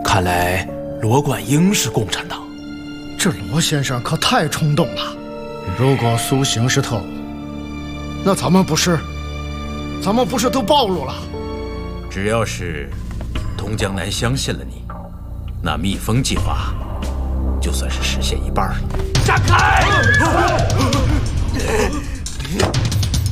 看来罗贯英是共产党。 这罗先生可太冲动了。如果苏醒是特务，那咱们不是都暴露了？ 只要是东江南相信了你，那蜜蜂计划就算是实现一半了。 闪开！